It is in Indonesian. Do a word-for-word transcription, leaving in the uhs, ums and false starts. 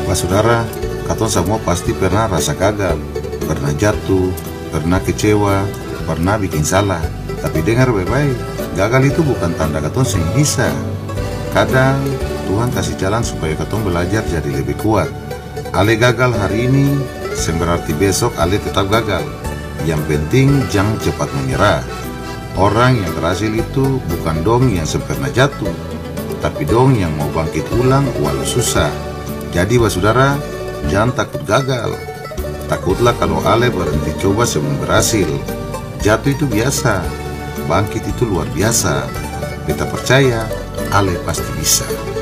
Pak saudara, katong semua pasti pernah rasa gagal, pernah jatuh, pernah kecewa, pernah bikin salah. Tapi dengar baik-baik, gagal itu bukan tanda katong sing bisa. Kadang Tuhan kasih jalan supaya katong belajar jadi lebih kuat. Ale gagal hari ini, seng berarti besok ale tetap gagal. Yang penting jangan cepat menyerah. Orang yang berhasil itu bukan dong yang sempurna jatuh, tapi dong yang mau bangkit ulang walau susah. Jadi saudara, jangan takut gagal. Takutlah kalau ale berhenti coba sebelum berhasil. Jatuh itu biasa, bangkit itu luar biasa. Kita percaya, ale pasti bisa.